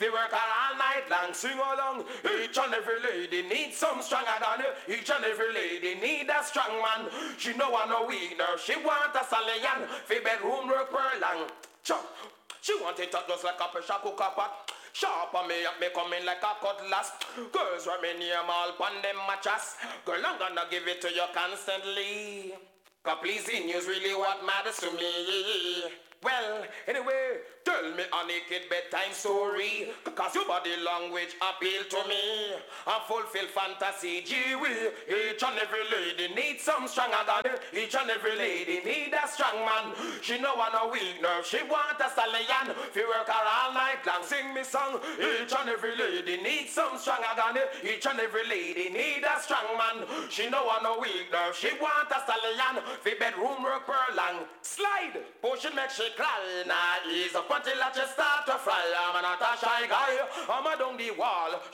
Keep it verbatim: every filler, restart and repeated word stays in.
They work all night long, sing along. Each and every lady needs some stronger than you. Each and every lady need a strong man. She no want no weaker, she want a stallion. Fi bedroom work per long. Chop. She want it up just like a pressure cooker pot. Sharp on me up, me coming like a cutlass. Girls where me name all pon them matches. Girl, I'm gonna give it to you constantly. Cause pleasing you's really what matters to me. Well, anyway, tell me a naked bedtime story. Cause your body language appeal to me. I fulfill fantasy, gee whiz. Each and every lady needs some stronger than you. Each and every lady need a strong man. She no want a weak nerve, she want a stallion. If you work her all night long, sing me song. Each and every lady needs some stronger than you. Each and every lady need a strong man. She no want a weak nerve, she want a stallion. Fi bedroom work per long. Slide, push it make she cry. Nah, ease up until I just start to fry. I'm not a shy guy, I'm a down the wall.